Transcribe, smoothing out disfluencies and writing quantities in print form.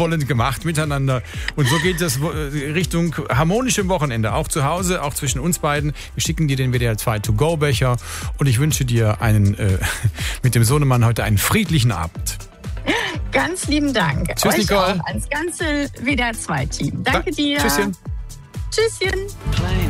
wohlwollend gemacht miteinander. Und so geht es Richtung harmonischem Wochenende. Auch zu Hause, auch zwischen uns beiden. Wir schicken dir den WDR 2 To-Go-Becher. Und ich wünsche dir mit dem Sohnemann heute einen friedlichen Abend. Ganz lieben Dank. Tschüss, euch Nicole. Auch, ans ganze WDR 2 Team. Danke dir. Tschüsschen. Tschüsschen.